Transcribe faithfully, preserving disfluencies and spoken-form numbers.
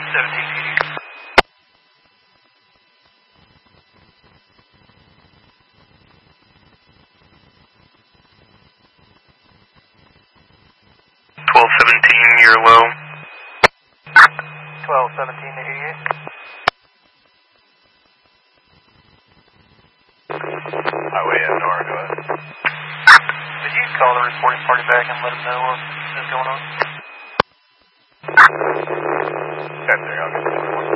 seventeen P D. twelve seventeen, you're low. twelve seventeen to eighty-eight. Highway N R, go ahead. Did you call the reporting party back and let them know what is going on? Same thing, I'll get you.